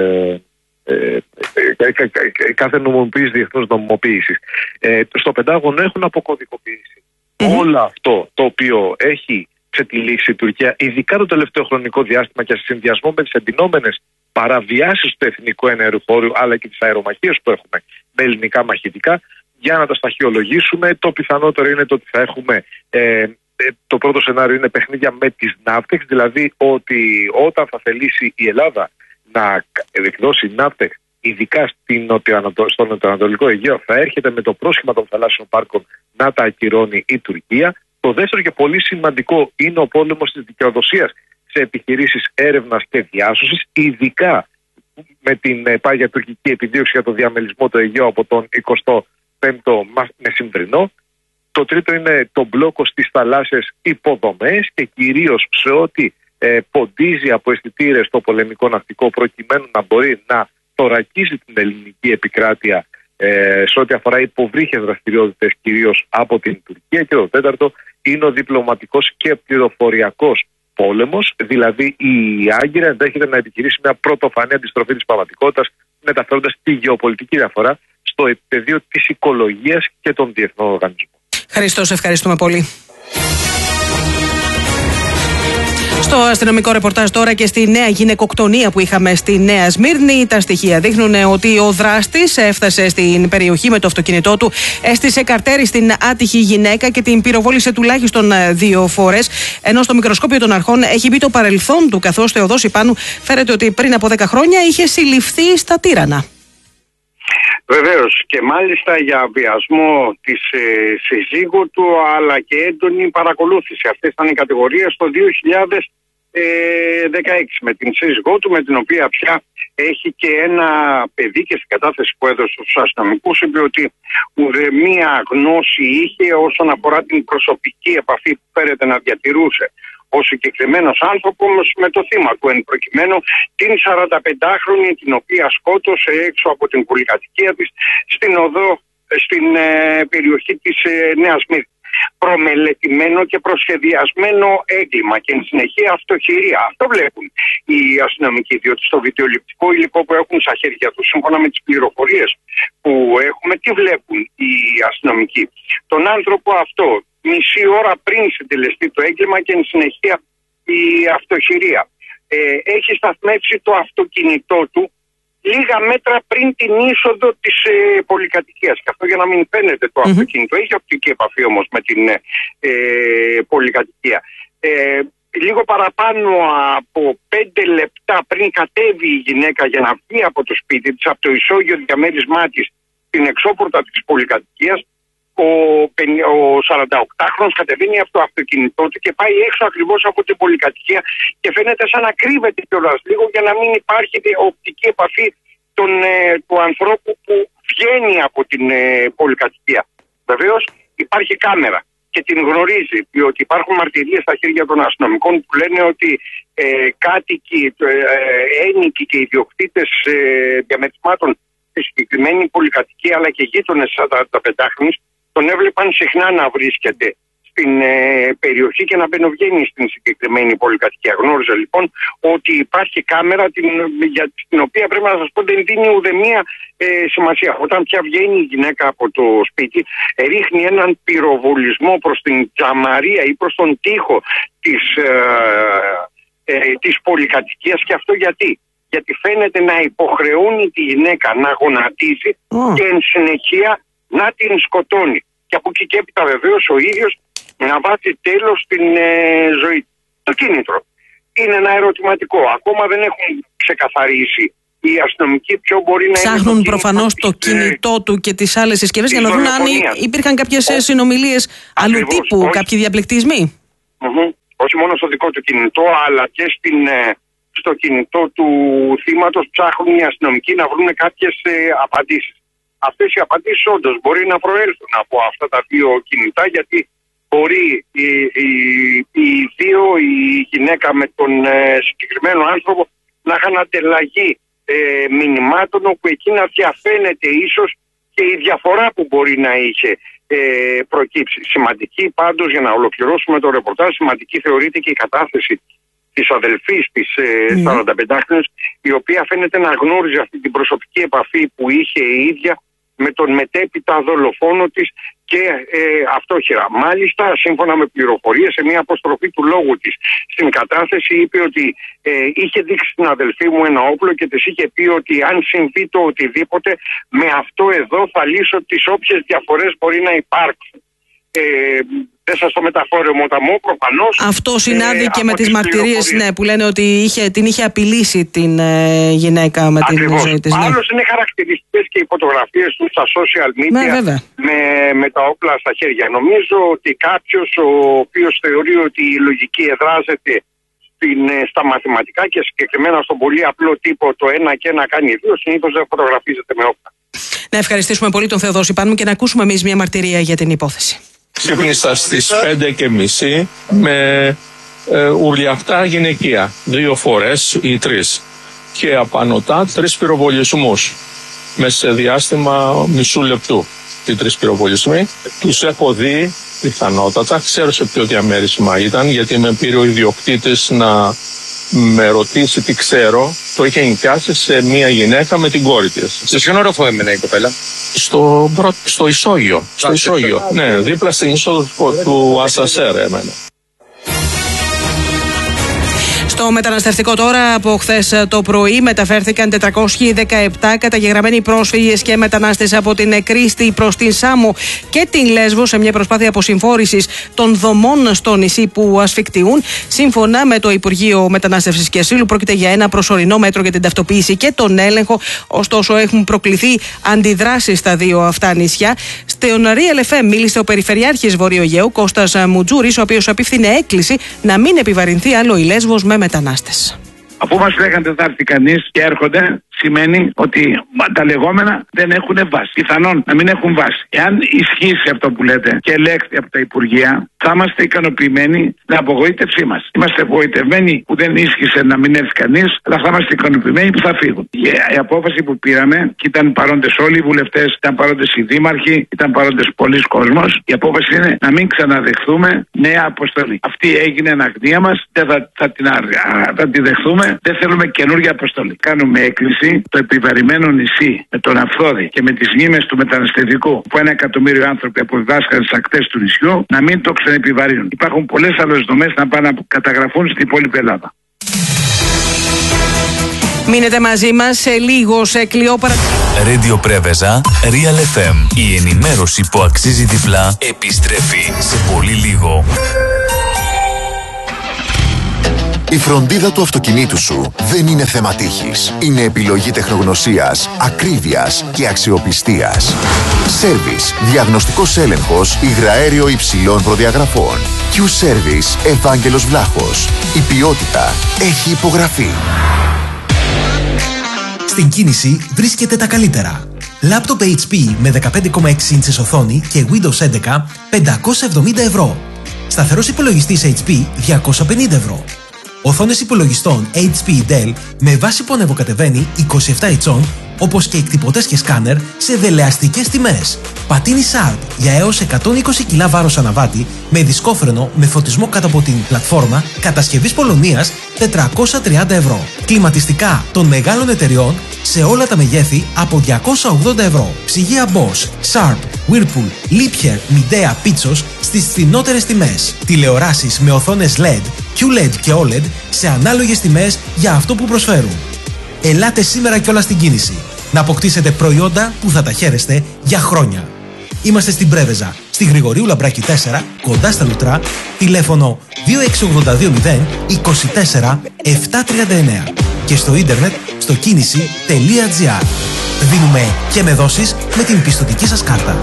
κάθε νομιμοποίηση, διεθνούς νομιμοποίησης. Στο Πεντάγωνο έχουν αποκωδικοποιήσει όλο αυτό το οποίο έχει ξετυλίξει η Τουρκία, ειδικά το τελευταίο χρονικό διάστημα και σε συνδυασμό με τις εντυνόμενες παραβιάσεις του εθνικού εναεροφόρου αλλά και τις αερομαχίες που έχουμε με ελληνικά μαχητικά. Για να τα σταχυολογήσουμε, το πιθανότερο είναι το ότι θα έχουμε το πρώτο σενάριο είναι παιχνίδια με τις ναύτεξ, δηλαδή ότι όταν θα θελήσει η Ελλάδα να εκδώσει ναύτεξ, ειδικά στο νοτιοανατολικό Αιγαίο, θα έρχεται με το πρόσχημα των θαλάσσιων πάρκων να τα ακυρώνει η Τουρκία. Το δεύτερο και πολύ σημαντικό είναι ο πόλεμος της δικαιοδοσίας σε επιχειρήσεις έρευνας και διάσωσης, ειδικά με την πάγια τουρκική επιδίωξη για το διαμελισμό του Αιγαίου από τον 25ο μεσημβρινό. Το τρίτο είναι το μπλόκο στις θαλάσσιες υποδομές και κυρίως σε ό,τι ποντίζει από αισθητήρες στο πολεμικό ναυτικό, προκειμένου να μπορεί να θωρακίζει την ελληνική επικράτεια σε ό,τι αφορά υποβρύχιες δραστηριότητες κυρίως από την Τουρκία. Και το τέταρτο είναι ο διπλωματικός και πληροφοριακός πόλεμος, δηλαδή η Άγκυρα ενδέχεται να επιχειρήσει μια πρωτοφανή αντιστροφή της πραγματικότητας, μεταφέροντας τη γεωπολιτική διαφορά στο πεδίο της οικολογίας και των διεθνών οργανισμών. Χριστός, ευχαριστούμε πολύ. Στο αστυνομικό ρεπορτάζ τώρα και στη νέα γυναικοκτονία που είχαμε στη Νέα Σμύρνη, τα στοιχεία δείχνουν ότι ο δράστης έφτασε στην περιοχή με το αυτοκίνητό του, έστησε καρτέρι στην άτυχη γυναίκα και την πυροβόλησε τουλάχιστον 2 φορές, ενώ στο μικροσκόπιο των αρχών έχει μπει το παρελθόν του, καθώς Θεοδόση Πάνου φέρεται ότι πριν από 10 χρόνια είχε συλληφθεί στα Τύρανα. Βεβαίως, και μάλιστα για βιασμό της συζύγου του, αλλά και έντονη παρακολούθηση. Αυτές ήταν οι κατηγορίες το 2016 με την σύζυγό του, με την οποία πια έχει και ένα παιδί, και στην κατάθεση που έδωσε στους αστυνομικούς είπε ότι ουδέμια γνώση είχε όσον αφορά την προσωπική επαφή που φέρεται να διατηρούσε ο συγκεκριμένος άνθρωπος με το θύμα του, εν προκειμένου την 45χρονη, την οποία σκότωσε έξω από την πολυκατοικία της στην περιοχή της Νέας Μύρτης. Προμελετημένο και προσχεδιασμένο έγκλημα και εν συνεχεία αυτοχειρία. Αυτό βλέπουν οι αστυνομικοί, διότι στο βιντεοληπτικό υλικό που έχουν στα χέρια τους, σύμφωνα με τις πληροφορίες που έχουμε, τι βλέπουν οι αστυνομικοί? Τον άνθρωπο αυτό μισή ώρα πριν συντελεστεί το έγκλημα και εν συνεχεία η αυτοχειρία. Έχει σταθμεύσει το αυτοκίνητό του λίγα μέτρα πριν την είσοδο της πολυκατοικίας. Και αυτό για να μην φαίνεται το αυτοκίνητο. Έχει οπτική επαφή όμως με την πολυκατοικία. Λίγο παραπάνω από 5 λεπτά πριν κατέβει η γυναίκα για να βγει από το σπίτι της, από το ισόγειο διαμέρισμά της, την εξώπορτα της πολυκατοικίας, ο 48χρονος κατεβαίνει από το αυτοκίνητό του και πάει έξω ακριβώς από την πολυκατοικία και φαίνεται σαν να κρύβεται κιόλας λίγο για να μην υπάρχει οπτική επαφή του ανθρώπου που βγαίνει από την πολυκατοικία. Βεβαίως υπάρχει κάμερα και την γνωρίζει, διότι υπάρχουν μαρτυρίες στα χέρια των αστυνομικών που λένε ότι κάτοικοι, ένοικοι και ιδιοκτήτες διαμερισμάτων στη συγκεκριμένη πολυκατοικία, αλλά και γείτονες 45χρονης, τον έβλεπαν συχνά να βρίσκεται στην περιοχή και να μπαινοβγαίνει στην συγκεκριμένη πολυκατοικία. Γνώριζε λοιπόν ότι υπάρχει κάμερα για την οποία πρέπει να σας πω δεν δίνει ουδέμια σημασία. Όταν πια βγαίνει η γυναίκα από το σπίτι, ρίχνει έναν πυροβολισμό προς την τζαμαρία ή προς τον τοίχο της πολυκατοικίας. Και αυτό γιατί φαίνεται να υποχρεώνει τη γυναίκα να γονατίζει και εν συνεχεία να την σκοτώνει. Και από εκεί και έπειτα βεβαίως ο ίδιος να βάζει τέλος στην ζωή. Το κίνητρο είναι ένα ερωτηματικό. Ακόμα δεν έχουν ξεκαθαρίσει οι αστυνομικοί ποιο μπορεί να είναι. Ψάχνουν προφανώς το κινητό του και τις άλλες συσκευές για να δουν αν υπήρχαν κάποιες συνομιλίες αλλού τύπου, κάποιοι διαπληκτισμοί. Όχι μόνο στο δικό του κινητό, αλλά και στο κινητό του θύματος ψάχνουν οι αστυνομικοί να βρουν κάποιες απαντήσεις. Αυτές οι απαντήσεις όντως μπορεί να προέλθουν από αυτά τα δύο κινητά, γιατί μπορεί η γυναίκα με τον συγκεκριμένο άνθρωπο να είχαν ανταλλαγή μηνυμάτων, όπου εκεί να διαφαίνεται ίσως και η διαφορά που μπορεί να είχε προκύψει. Σημαντική πάντως, για να ολοκληρώσουμε το ρεπορτάζ, σημαντική θεωρείται και η κατάθεση της αδελφής της 45χρονης, η οποία φαίνεται να γνώριζε αυτή την προσωπική επαφή που είχε η ίδια με τον μετέπειτα δολοφόνο της και αυτόχειρα. Μάλιστα, σύμφωνα με πληροφορίες, σε μια αποστροφή του λόγου της στην κατάθεση είπε ότι είχε δείξει στην αδελφή μου ένα όπλο και της είχε πει ότι αν συμβεί το οτιδήποτε, με αυτό εδώ θα λύσω τις όποιες διαφορές μπορεί να υπάρξουν. Δεν σας το μεταφέρω μοταμό, προφανώς. Αυτό συνάδει και με τις μαρτυρίες που λένε ότι την είχε απειλήσει την γυναίκα με την ζωή της. Άλλως είναι χαρακτηριστικές και οι φωτογραφίες του στα social media με τα όπλα στα χέρια. Νομίζω ότι κάποιος ο οποίος θεωρεί ότι η λογική εδράζεται στα μαθηματικά και συγκεκριμένα στον πολύ απλό τύπο το 1 και 1 κάνει 2, συνήθως δεν φωτογραφίζεται με όπλα. Να ευχαριστήσουμε πολύ τον Θεοδόση Πάνου και να ακούσουμε εμείς μια μαρτυρία για την υπόθεση. Ξύπνησα στις 5:30 με ουρλιαχτά γυναικεία, 2 φορές ή 3 και απανωτά 3 πυροβολισμούς μέσα σε διάστημα μισού λεπτού. Οι 3 πυροβολισμοί τους έχω δει πιθανότατα, ξέρω σε ποιο διαμέρισμα ήταν, γιατί με πήρε ο ιδιοκτήτης να με ρωτήσει τι ξέρω. Το είχε νοικιάσει σε μία γυναίκα με την κόρη της. Σε ποιον όροφο έμενε η κοπέλα? Στο ισόγειο. Στο ισόγειο. Ναι, δίπλα στην είσοδο του ασανσέρ έμενε. Στο μεταναστευτικό τώρα, από χθες το πρωί μεταφέρθηκαν 417 καταγεγραμμένοι πρόσφυγες και μετανάστες από την Κρίστη προς την Σάμο και την Λέσβο σε μια προσπάθεια αποσυμφόρησης των δομών στο νησί που ασφικτιούν. Σύμφωνα με το Υπουργείο Μετανάστευσης και Ασύλου, πρόκειται για ένα προσωρινό μέτρο για την ταυτοποίηση και τον έλεγχο. Ωστόσο, έχουν προκληθεί αντιδράσεις στα δύο αυτά νησιά. Στον Real FM μίλησε ο Περιφερειάρχης Βορείου Αιγαίου, Κώστας Μουτζούρης, ο οποίος απίφθινε έκκληση να μην επιβαρυνθεί άλλο η Λέσβος με μετανάστες. Αφού μας λέγανε ότι θα έρθει κανείς και έρχονται, σημαίνει ότι τα λεγόμενα δεν έχουν βάση. Πιθανόν να μην έχουν βάση. Εάν ισχύσει αυτό που λέτε και ελέγχθη από τα Υπουργεία, θα είμαστε ικανοποιημένοι με απογοήτευσή μας. Είμαστε απογοητευμένοι που δεν ίσχυσε να μην έρθει κανείς, αλλά θα είμαστε ικανοποιημένοι που θα φύγουν. Η απόφαση που πήραμε, και ήταν παρόντες όλοι οι βουλευτές, ήταν παρόντες οι δήμαρχοι, ήταν παρόντες πολλοί κόσμος, η απόφαση είναι να μην ξαναδεχθούμε νέα αποστολή. Αυτή έγινε εναγνία μας, δεν θα τη δεχθούμε, δεν θέλουμε καινούργια αποστολή. Κάνουμε έκκληση το επιβαρημένο νησί με τον Αυθόδη και με τις μνήμες του μεταναστευτικού που 1 εκατομμύριο άνθρωποι αποδιδάσκαν στις ακτές του νησιού να μην το ξαναεπιβαρύνουν. Υπάρχουν πολλές άλλες δομές να πάνε να καταγραφούν στην υπόλοιπη Ελλάδα. Μείνετε μαζί μας σε λίγο σε κλειόπαρα. Radio Πρέβεζα, Real FM. Η ενημέρωση που αξίζει διπλά επιστρέφει σε πολύ λίγο. Η φροντίδα του αυτοκινήτου σου δεν είναι θέμα τύχης. Είναι επιλογή τεχνογνωσίας, ακρίβειας και αξιοπιστίας. Σέρβις, διαγνωστικός έλεγχος υγραέριο υψηλών προδιαγραφών. Q-Service, Ευάγγελος Βλάχος. Η ποιότητα έχει υπογραφεί. Στην κίνηση βρίσκεται τα καλύτερα. Λάπτοπ HP με 15,6 ίντσες οθόνη και Windows 11, 570 ευρώ. Σταθερός υπολογιστής HP, 250 ευρώ. Οθόνες υπολογιστών HP Dell με βάση που ανεβοκατεβαίνει 27 ετσών, όπως και εκτυπωτές και σκάνερ σε δελεαστικές τιμές. Πατίνι Sharp για έως 120 κιλά βάρος αναβάτη με δισκόφρενο με φωτισμό κάτω από την πλατφόρμα κατασκευής Πολωνίας 430 ευρώ. Κλιματιστικά των μεγάλων εταιριών σε όλα τα μεγέθη από 280 ευρώ. Ψυγεία Bosch, Sharp, Whirlpool, Liebherr, Midea, Pitsos στις φθηνότερες τιμές. Τηλεοράσεις με οθόνες LED, QLED και OLED σε ανάλογες τιμές για αυτό που προσφέρουν. Ελάτε σήμερα κιόλας στην κίνηση να αποκτήσετε προϊόντα που θα τα χαίρεστε για χρόνια. Είμαστε στην Πρέβεζα, στη Γρηγορίου Λαμπράκη 4, κοντά στα Λουτρά, τηλέφωνο 26820 24 739 και στο ίντερνετ στο κίνηση.gr. Δίνουμε και με δόσεις με την πιστωτική σας κάρτα.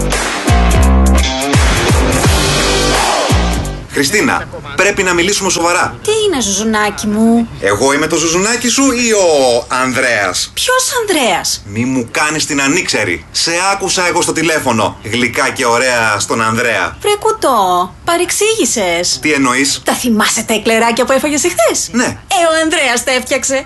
Χριστίνα, πρέπει να μιλήσουμε σοβαρά. Τι είναι, Ζουζουνάκι μου? Εγώ είμαι το Ζουζουνάκι σου ή ο Ανδρέας? Ποιος Ανδρέας? Μη μου κάνεις την ανήξερη. Σε άκουσα εγώ στο τηλέφωνο. Γλυκά και ωραία στον Ανδρέα. Βρε κουτό, παρεξήγησες. Τι εννοείς? Τα θυμάσαι τα εκλεράκια που έφαγες εχθές? Ναι. Ο Ανδρέας τα έφτιαξε.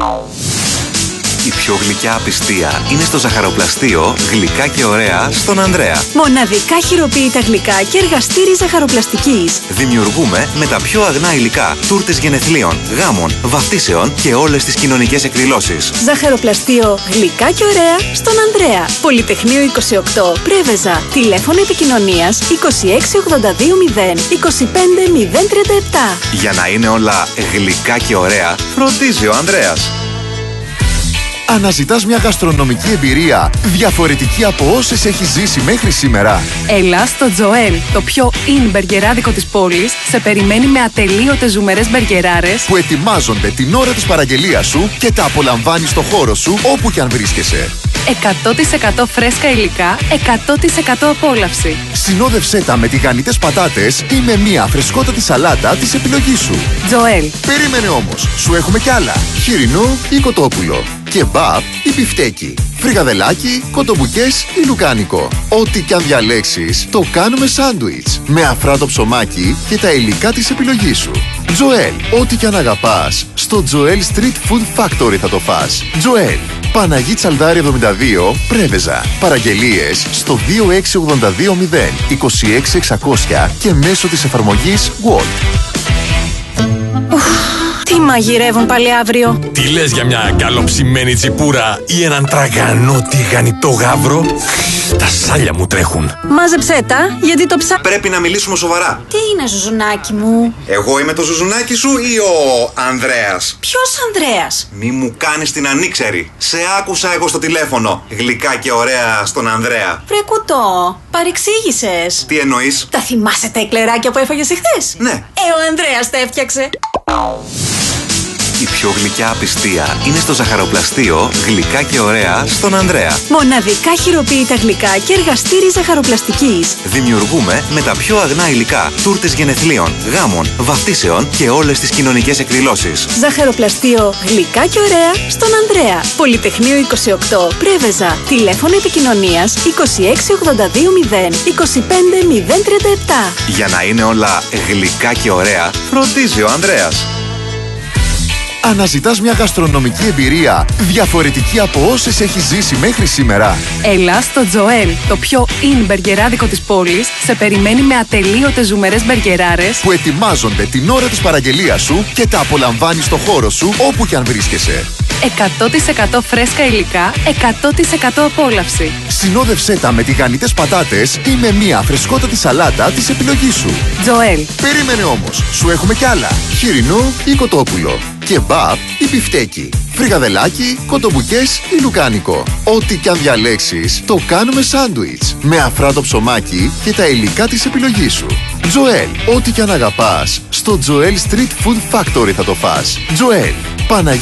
Η πιο γλυκιά απιστία είναι στο ζαχαροπλαστείο Γλυκά και ωραία στον Ανδρέα. Μοναδικά χειροποίητα γλυκά και εργαστήρι ζαχαροπλαστικής. Δημιουργούμε με τα πιο αγνά υλικά τούρτες γενεθλίων, γάμων, βαφτίσεων και όλες τις κοινωνικές εκδηλώσεις. Ζαχαροπλαστείο Γλυκά και ωραία στον Ανδρέα. Πολυτεχνείο 28, Πρέβεζα. Τηλέφωνο επικοινωνίας 26820 25 037. Για να είναι όλα γλυκά και ωραία, φροντίζει ο Ανδρέας. Αναζητάς μια γαστρονομική εμπειρία διαφορετική από όσες έχεις ζήσει μέχρι σήμερα? Έλα στο Τζοέλ, το πιο in μπεργκεράδικο της πόλης, σε περιμένει με ατελείωτες ζουμερές μπεργκεράρες που ετοιμάζονται την ώρα της παραγγελίας σου και τα απολαμβάνεις στο χώρο σου όπου κι αν βρίσκεσαι. 100% φρέσκα υλικά, 100% απόλαυση. Συνόδευσέ τα με τηγανιτές πατάτες ή με μια φρεσκότατη σαλάτα της επιλογής σου. Τζοέλ. Περίμενε όμως, σου έχουμε κι άλλα. Χοιρινό ή κοτόπουλο. Κεμπάπ ή μπιφτέκι. Φρικαδελάκι, κοτομπουκές ή λουκάνικο. Ό,τι κι αν διαλέξεις, το κάνουμε σάντουιτς. Με αφράτο ψωμάκι και τα υλικά της επιλογής σου. Τζοέλ. Ό,τι κι αν αγαπάς, στο Τζοέλ Street Food Factory θα το φας. Τζοέλ. Παναγί Τσαλδάρη 72, Πρέβεζα. Παραγγελίες στο 26820 26600 και μέσω της εφαρμογής Walt. Τι μαγειρεύουν πάλι αύριο? Τι λες για μια καλοψημένη τσιπούρα ή έναν τραγανό τηγανιτό γάβρο? Τα σάλια μου τρέχουν. Μάζεψέ τα, γιατί το Πρέπει να μιλήσουμε σοβαρά. Τι είναι, Ζουζουνάκι μου? Εγώ είμαι το Ζουζουνάκι σου ή ο Ανδρέας? Ποιος Ανδρέας? Μη μου κάνεις την ανήξερη. Σε άκουσα εγώ στο τηλέφωνο. Γλυκά και ωραία στον Ανδρέα. Βρε κουτό, παρεξήγησες. Τι εννοείς? Τα θυμάσαι τα εκλεράκια που έφαγες εχθές? Ναι. Ο Ανδρέας τα έφτιαξε. Η πιο γλυκιά απιστία είναι στο ζαχαροπλαστείο Γλυκά και Ωραία στον Ανδρέα. Μοναδικά χειροποίητα γλυκά και εργαστήρι ζαχαροπλαστικής. Δημιουργούμε με τα πιο αγνά υλικά τούρτες γενεθλίων, γάμων, βαφτίσεων και όλες τις κοινωνικές εκδηλώσεις. Ζαχαροπλαστείο Γλυκά και Ωραία στον Ανδρέα. Πολυτεχνείο 28 Πρέβεζα. Τηλέφωνο επικοινωνίας 26820 25037. Για να είναι όλα γλυκά και ωραία, φροντίζει ο Ανδρέας. Αναζητάς μια γαστρονομική εμπειρία διαφορετική από όσες έχεις ζήσει μέχρι σήμερα? Έλα στο Τζοέλ, το πιο in μπεργκεράδικο της πόλης, σε περιμένει με ατελείωτες ζουμερές μπεργκεράρες που ετοιμάζονται την ώρα της παραγγελίας σου και τα απολαμβάνεις στο χώρο σου όπου και αν βρίσκεσαι. 100% φρέσκα υλικά, 100% απόλαυση. Συνόδευσέ τα με τηγανιτές πατάτες ή με μια φρεσκότατη σαλάτα της επιλογής σου. Τζοέλ. Περίμενε όμως, σου έχουμε κι άλλα. Χοιρινό ή κοτόπουλο. Κεμπάπ ή μπιφτέκι. Φρικαδελάκι, κοτομπουκές ή λουκάνικο. Ό,τι κι αν διαλέξεις, το κάνουμε σάντουιτς. Με αφράτο ψωμάκι και τα υλικά της επιλογής σου. Τζοέλ. Ό,τι κι αν αγαπάς, στο Τζοέλ Street Food Factory θα το φας. Τζοέλ.